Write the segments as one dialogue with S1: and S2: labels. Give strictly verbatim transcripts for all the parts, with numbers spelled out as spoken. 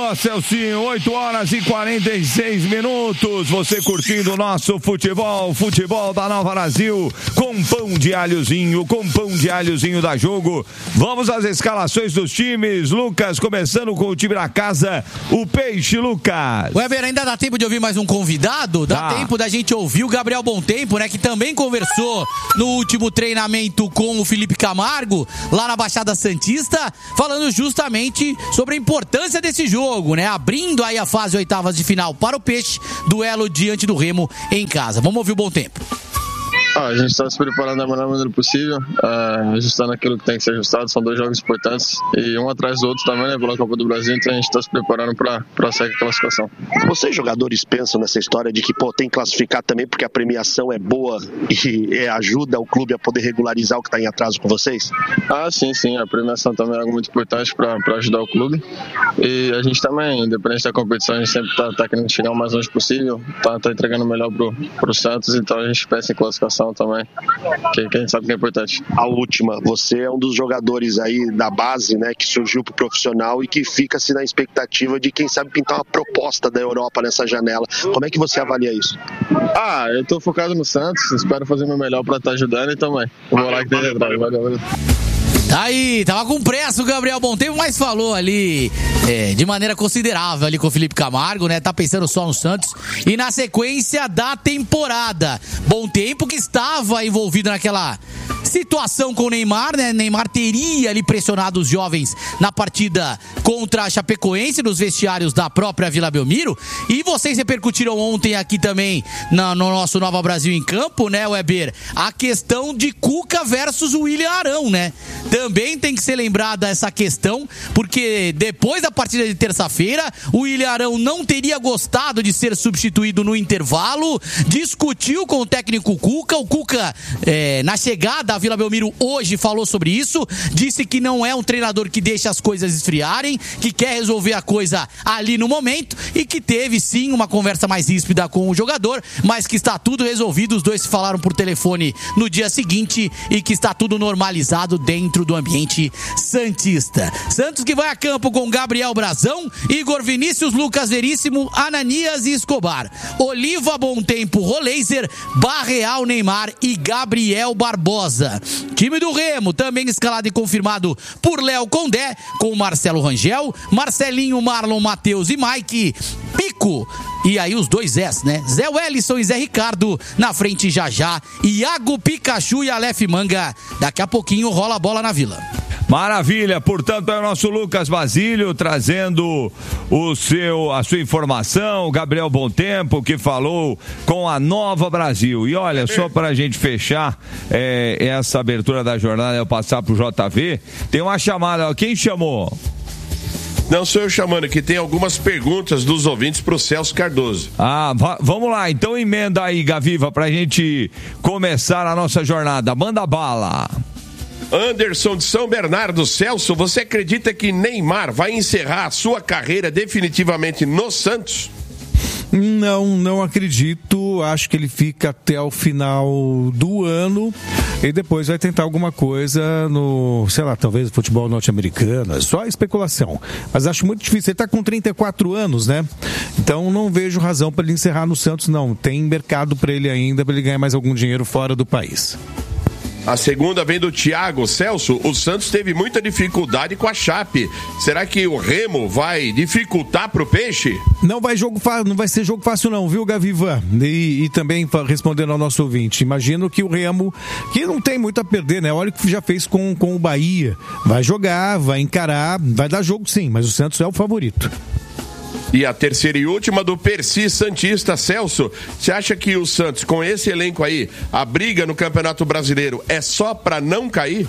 S1: Boa, Celcinho, oito horas e quarenta e seis minutos, você curtindo o nosso futebol, futebol da Nova Brasil, com pão de alhozinho, com pão de alhozinho da Jogo. Vamos às escalações dos times, Lucas, começando com o time da casa, o Peixe, Lucas.
S2: Weber, ainda dá tempo de ouvir mais um convidado? Dá, dá tempo da gente ouvir o Gabriel Bontempo, né, que também conversou no último treinamento com o Felipe Camargo, lá na Baixada Santista, falando justamente sobre a importância desse jogo, né? Abrindo aí a fase oitavas de final para o Peixe, duelo diante do Remo em casa. Vamos ouvir o Bontempo.
S3: Ah, a gente está se preparando da melhor maneira possível, é, ajustando aquilo que tem que ser ajustado. São dois jogos importantes e um atrás do outro também, né, pela Copa do Brasil, então a gente está se preparando para sair com a classificação.
S4: Vocês jogadores pensam nessa história de que pô, tem que classificar também porque a premiação é boa e é, ajuda o clube a poder regularizar o que está em atraso com vocês?
S3: Ah, sim, sim, a premiação também é algo muito importante para ajudar o clube e a gente também, independente da competição, a gente sempre está tá querendo chegar o mais longe possível, está tá entregando o melhor para o Santos, então a gente pensa em classificação também, que, que a gente sabe que é importante.
S4: A última, você é um dos jogadores aí da base, né, que surgiu pro profissional e que fica-se na expectativa de quem sabe pintar uma proposta da Europa nessa janela. Como é que você avalia isso?
S3: Ah, eu tô focado no Santos, espero fazer o meu melhor para estar ajudando e também. Vou lá que tem atrás, valeu, valeu.
S2: Tá aí, tava com pressa o Gabriel Bontempo, mas falou ali é, de maneira considerável ali com o Felipe Camargo, né? Tá pensando só no Santos e na sequência da temporada. Bontempo que estava envolvido naquela situação com o Neymar, né? Neymar teria ali pressionado os jovens na partida contra a Chapecoense nos vestiários da própria Vila Belmiro. E vocês repercutiram ontem aqui também na, no nosso Nova Brasil em Campo, né, Weber? A questão de Cuca versus William Arão, né? Também tem que ser lembrada essa questão, porque depois da partida de terça-feira, o William Arão não teria gostado de ser substituído no intervalo, discutiu com o técnico Cuca. O Cuca, é, na chegada à Vila Belmiro hoje, falou sobre isso, disse que não é um treinador que deixa as coisas esfriarem, que quer resolver a coisa ali no momento e que teve sim uma conversa mais ríspida com o jogador, mas que está tudo resolvido. Os dois se falaram por telefone no dia seguinte e que está tudo normalizado dentro do ambiente santista. Santos que vai a campo com Gabriel Brazão, Igor Vinícius, Lucas Veríssimo, Ananias e Escobar, Oliva, Bontempo, Roleiser, Barreal, Neymar e Gabriel Barbosa. Time do Remo também escalado e confirmado por Léo Condé, com Marcelo Rangel, Marcelinho, Marlon, Matheus e Mike, Pico, e aí os dois S, né? Zé Wellison e Zé Ricardo na frente já já, Iago, Pikachu e Aleph Manga. Daqui a pouquinho rola a bola na Vila.
S1: Maravilha, portanto é o nosso Lucas Basílio trazendo o seu, a sua informação, o Gabriel Bontempo que falou com a Nova Brasil. E olha, só para a gente fechar é, essa abertura da jornada, eu passar pro J V, tem uma chamada, quem chamou?
S5: Não sou eu chamando aqui, tem algumas perguntas dos ouvintes pro Celso Cardoso.
S1: Ah, va- vamos lá, então emenda aí, Gaviva, pra gente começar a nossa jornada. Manda bala.
S5: Anderson de São Bernardo. Celso, você acredita que Neymar vai encerrar a sua carreira definitivamente no Santos?
S6: Não, não acredito. Acho que ele fica até o final do ano e depois vai tentar alguma coisa no, sei lá, talvez futebol norte-americano. É só especulação. Mas acho muito difícil. Ele está com trinta e quatro anos, né? Então não vejo razão para ele encerrar no Santos, não. Tem mercado para ele ainda, para ele ganhar mais algum dinheiro fora do país.
S5: A segunda vem do Thiago. Celso, o Santos teve muita dificuldade com a Chape. Será que o Remo vai dificultar pro Peixe?
S6: Não vai, jogo, não vai ser jogo fácil não, viu, Gaviva? E, e também respondendo ao nosso ouvinte, imagino que o Remo, que não tem muito a perder, né? Olha o que já fez com, com o Bahia. Vai jogar, vai encarar, vai dar jogo sim, mas o Santos é o favorito.
S5: E a terceira e última do Percy Santista. Celso, você acha que o Santos, com esse elenco aí, a briga no Campeonato Brasileiro é só para não cair?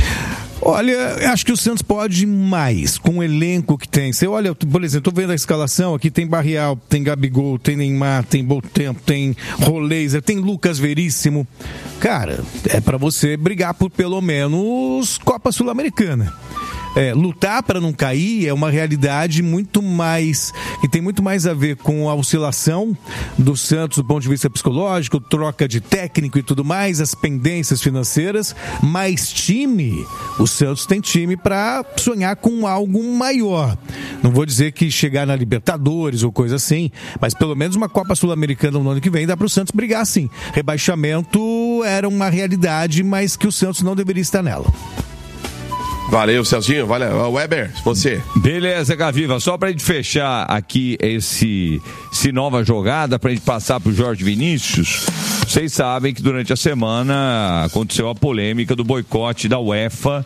S6: Olha, acho que o Santos pode mais com o elenco que tem. Você olha, por exemplo, tô vendo a escalação aqui, tem Barreal, tem Gabigol, tem Neymar, tem Bontempo, tem Roleiser, tem Lucas Veríssimo. Cara, é para você brigar por pelo menos Copa Sul-Americana. É, lutar para não cair é uma realidade muito mais, que tem muito mais a ver com a oscilação do Santos do ponto de vista psicológico, troca de técnico e tudo mais, as pendências financeiras, mais time, o Santos tem time para sonhar com algo maior. Não vou dizer que chegar na Libertadores ou coisa assim, mas pelo menos uma Copa Sul-Americana no ano que vem dá para o Santos brigar sim. Rebaixamento era uma realidade, mas que o Santos não deveria estar nela.
S5: Valeu, Celcinho. Valeu. Weber, você.
S1: Beleza, Gaviva. Só pra gente fechar aqui esse, esse nova jogada, pra gente passar pro Jorge Vinícius. Vocês sabem que durante a semana aconteceu a polêmica do boicote da UEFA,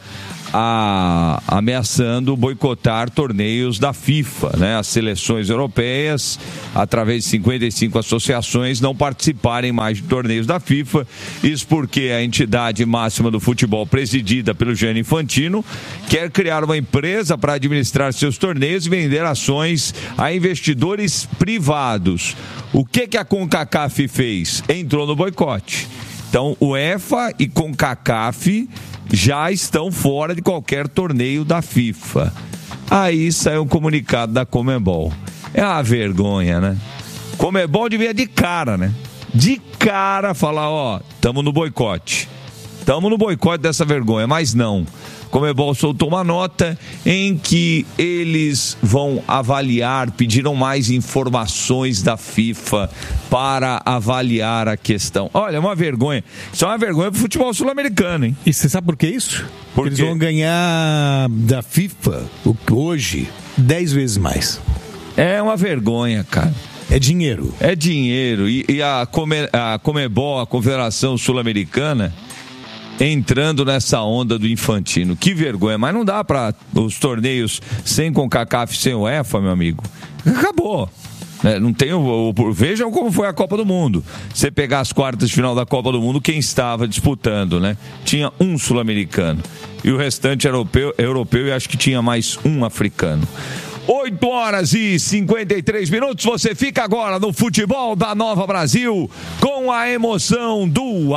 S1: a, ameaçando boicotar torneios da FIFA, né? As seleções europeias, através de cinquenta e cinco associações, não participarem mais de torneios da FIFA. Isso porque a entidade máxima do futebol, presidida pelo Gianni Infantino, quer criar uma empresa para administrar seus torneios e vender ações a investidores privados. O que que a CONCACAF fez? Entrou no boicote. Então, UEFA e CONCACAF já estão fora de qualquer torneio da FIFA. Aí saiu um comunicado da Conmebol. É uma vergonha, né? Conmebol devia de cara, né? De cara falar, ó, tamo no boicote. Tamo no boicote dessa vergonha, mas não. Conmebol soltou uma nota em que eles vão avaliar, pediram mais informações da FIFA para avaliar a questão. Olha, é uma vergonha. Isso é uma vergonha pro futebol sul-americano, hein?
S6: E você sabe por que isso?
S1: Por
S6: Eles
S1: quê?
S6: vão ganhar da FIFA hoje dez vezes mais.
S1: É uma vergonha, cara.
S6: É dinheiro.
S1: É dinheiro. E, e a, Come, a Conmebol, a Confederação Sul-Americana, entrando nessa onda do Infantino. Que vergonha, mas não dá para os torneios sem CONCACAF, sem UEFA, meu amigo. Acabou. É, não tem o, o, vejam como foi a Copa do Mundo. Você pegar as quartas de final da Copa do Mundo, quem estava disputando, né? Tinha um sul-americano e o restante europeu, europeu e acho que tinha mais um africano. oito horas e cinquenta e três minutos, você fica agora no futebol da Nova Brasil com a emoção do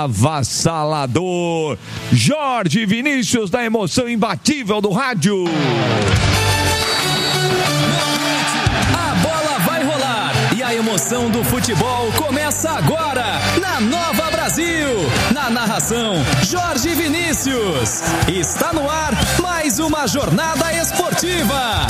S1: avassalador Jorge Vinícius, da emoção imbatível do rádio.
S7: A bola vai rolar e a emoção do futebol começa agora na Nova Brasil. Na narração, Jorge Vinícius. Está no ar mais uma jornada esportiva.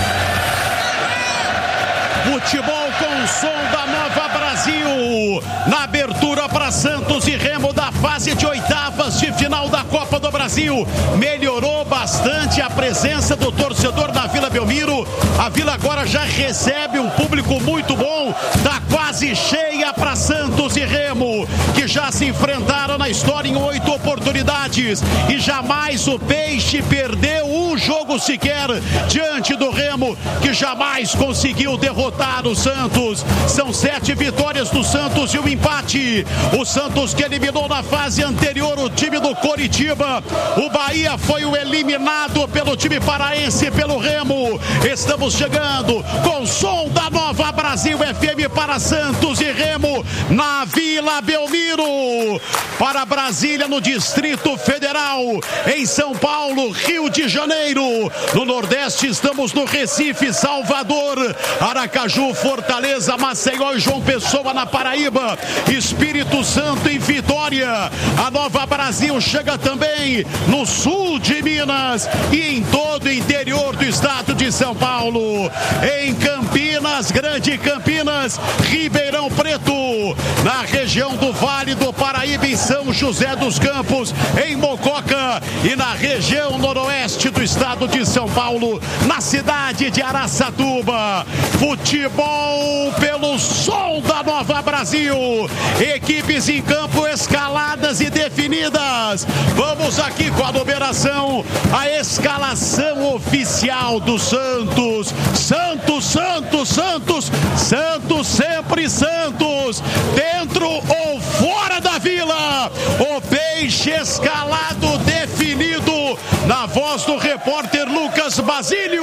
S8: Futebol com o som da Nova Brasil. Na abertura para Santos e Remo da fase de oitavas de final da Copa do Brasil. Melhorou bastante a presença do torcedor na Vila Belmiro. A Vila agora já recebe um público muito bom. Tá quase cheia para Santos e Remo, que já se enfrentaram na história em oito oportunidades. E jamais o Peixe perdeu um jogo sequer diante do Remo, que jamais conseguiu derrotar o Santos. São sete vitórias do Santos e um empate. O Santos que eliminou na fase anterior o time do Coritiba. O Bahia foi o eliminado pelo time paraense, pelo Remo. Estamos chegando com o som da Nova Brasil F M para Santos e Remo na Vila Belmiro. Para Brasília, no Distrito Federal, em São Paulo, Rio de Janeiro. No Nordeste estamos no Recife, Salvador, Aracaju, Fortaleza, Maceió e João Pessoa na Paraíba, Espírito Santo e Vitória. A Nova Brasil chega também no sul de Minas e em todo o interior do estado de São Paulo. Em Campinas, Grande Campinas, Ribeirão Preto, na região do Vale do Paraíba, em São José dos Campos, em Mococa e na região noroeste do estado de São Paulo, na cidade de Araçatuba. Futebol pelo som da Nova Brasil. Equipes em campo escaladas e definidas. Vamos aqui com a numeração, a escalação oficial do Santos. Santos, Santos, Santos, Santos, sempre Santos. Dentro ou fora da Vila. O Peixe escalado, definido, na voz do repórter Lucas Basílio.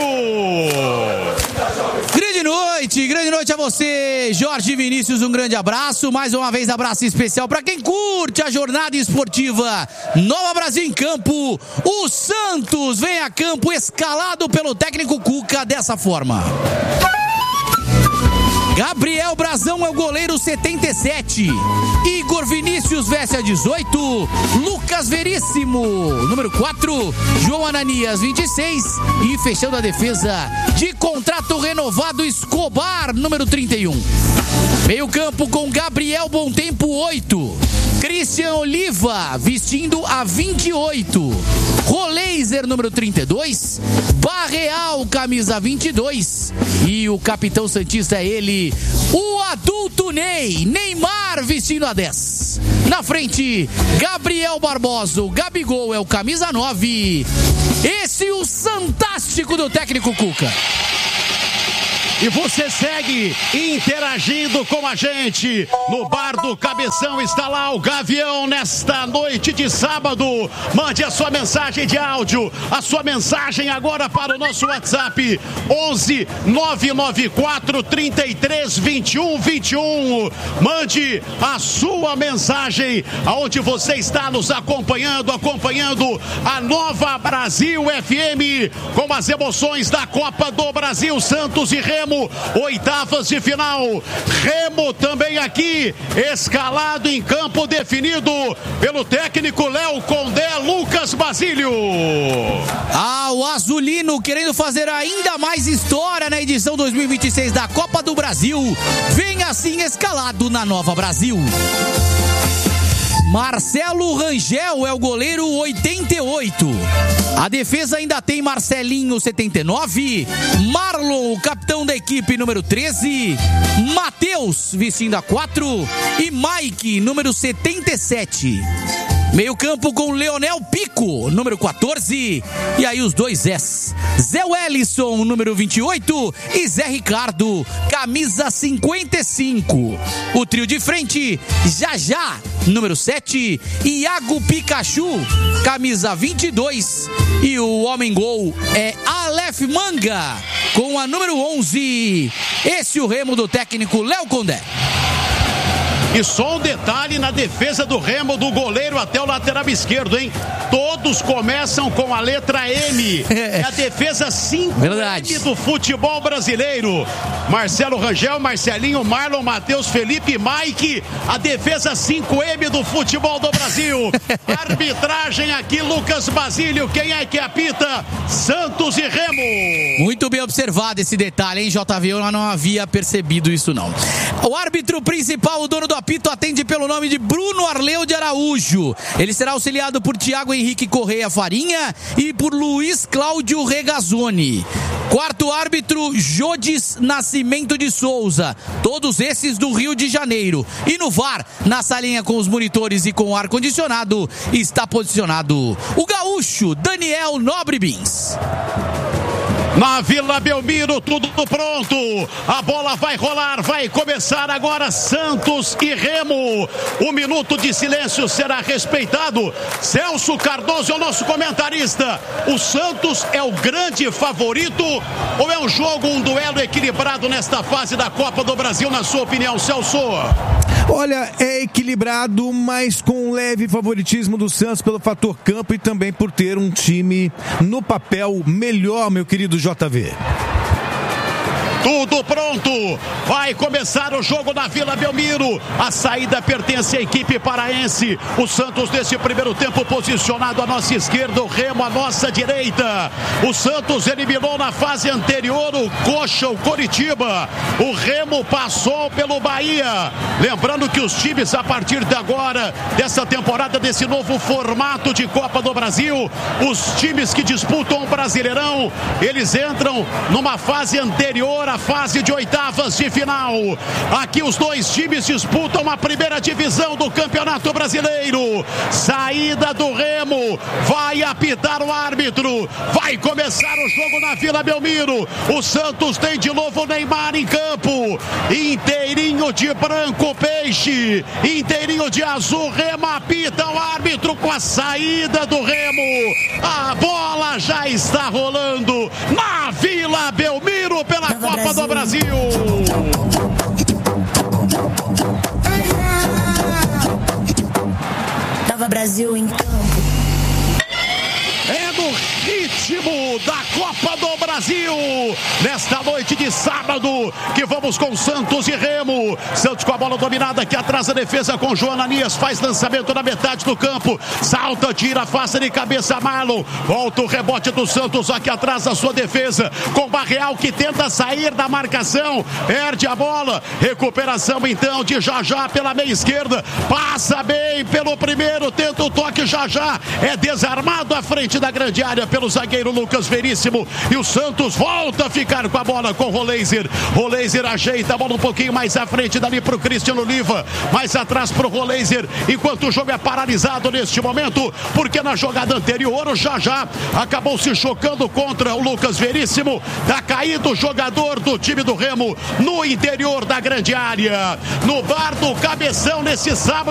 S2: Grande noite, grande noite a você, Jorge Vinícius, um grande abraço, mais uma vez abraço especial para quem curte a jornada esportiva Nova Brasil em campo. O Santos vem a campo escalado pelo técnico Cuca dessa forma. Gabriel Brazão é o goleiro setenta e sete. Igor Vinícius veste a dezoito. Lucas Veríssimo, número quatro. João Ananias, vinte e seis. E fechando a defesa de contrato renovado, Escobar, número trinta e um. Meio campo com Gabriel Bontempo, oito. Christian Oliva, vestindo a vinte e oito. Roleiser, número trinta e dois. Barreal, camisa vinte e dois. E o capitão santista é ele, o adulto Ney, Neymar, vestindo a dez. Na frente, Gabriel Barbosa, o Gabigol é o camisa nove. Esse é o fantástico do técnico Cuca.
S8: E você segue interagindo com a gente. No Bar do Cabeção está lá o Gavião nesta noite de sábado. Mande a sua mensagem de áudio, a sua mensagem agora para o nosso WhatsApp onze nove nove quatro, trinta e três, vinte e um, vinte e um. Mande a sua mensagem aonde você está nos acompanhando, acompanhando a Nova Brasil F M com as emoções da Copa do Brasil. Santos e Remo, oitavas de final. Remo também aqui, escalado em campo, definido pelo técnico Léo Condé, Lucas Basílio.
S2: Ah, o azulino querendo fazer ainda mais história na edição dois mil e vinte e seis da Copa do Brasil. Vem assim escalado na Nova Brasil. Marcelo Rangel é o goleiro oitenta e oito. A defesa ainda tem Marcelinho setenta e nove, Marlon, o capitão da equipe, número treze, Matheus vestindo a quatro e Mike, número setenta e sete. Meio campo com Leonel Pico, número quatorze. E aí os dois S. Zé Wellison, número vinte e oito. E Zé Ricardo, camisa cinquenta e cinco. O trio de frente, Jajá, número sete. Iago Pikachu, camisa vinte e dois. E o homem-gol é Aleph Manga, com a número onze. Esse é o Remo do técnico Léo Condé.
S8: E só um detalhe na defesa do Remo, do goleiro até o lateral esquerdo, hein? Todos começam com a letra M. É a defesa cinco M do futebol brasileiro. Marcelo Rangel, Marcelinho, Marlon, Matheus, Felipe, Mike. A defesa cinco M do futebol do Brasil. Arbitragem aqui, Lucas Basílio. Quem é que apita? Santos e Remo.
S2: Muito bem observado esse detalhe, hein, J V? Eu não havia percebido isso, não. O árbitro principal, o dono do apito, atende pelo nome de Bruno Arleu de Araújo. Ele será auxiliado por Tiago Henrique Correia Farinha e por Luiz Cláudio Regazzoni. Quarto árbitro, Jodis Nascimento de Souza. Todos esses do Rio de Janeiro. E no V A R, na salinha com os monitores e com o ar-condicionado, está posicionado o gaúcho Daniel Nobre Bins.
S8: Na Vila Belmiro, tudo pronto. A bola vai rolar, vai começar agora Santos e Remo. Um minuto de silêncio será respeitado. Celso Cardoso é o nosso comentarista. O Santos é o grande favorito ou é um jogo, um duelo equilibrado nesta fase da Copa do Brasil, na sua opinião, Celso?
S6: Olha, é equilibrado, mas com um leve favoritismo do Santos pelo fator campo e também por ter um time no papel melhor, meu querido J V.
S8: Tudo pronto, vai começar o jogo na Vila Belmiro. A saída pertence à equipe paraense. O Santos nesse primeiro tempo posicionado à nossa esquerda, o Remo à nossa direita. O Santos eliminou na fase anterior o Coxa, o Coritiba. O Remo passou pelo Bahia. Lembrando que os times, a partir de agora, dessa temporada, desse novo formato de Copa do Brasil, os times que disputam o Brasileirão, eles entram numa fase anterior a fase de oitavas de final. Aqui os dois times disputam a primeira divisão do Campeonato Brasileiro. Saída do Remo, vai apitar o árbitro, vai começar o jogo na Vila Belmiro. O Santos tem de novo o Neymar em campo, inteirinho de branco peixe, inteirinho de azul. Remo apita o árbitro com a saída do Remo. A bola já está rolando na Vila Belmiro pela Copa do Brasil.
S9: Nova Brasil em campo.
S8: É no ritmo da Copa do Brasil. Brasil, nesta noite de sábado, que vamos com Santos e Remo. Santos com a bola dominada aqui atrás da defesa com João Ananias, faz lançamento na metade do campo, salta, tira, afasta de cabeça Marlon, volta o rebote do Santos aqui atrás da sua defesa, com Barreal que tenta sair da marcação, perde a bola, recuperação então de Jajá pela meia esquerda, passa bem pelo primeiro, tenta o toque, Jajá é desarmado à frente da grande área pelo zagueiro Lucas Veríssimo, e o Santos volta a ficar com a bola com Roleiser. Roleiser ajeita a bola um pouquinho mais à frente dali pro Cristiano Oliva, mais atrás pro Roleiser, enquanto o jogo é paralisado neste momento, porque na jogada anterior o Jajá acabou se chocando contra o Lucas Veríssimo, tá caído o jogador do time do Remo no interior da grande área, no bar do Cabeção nesse sábado.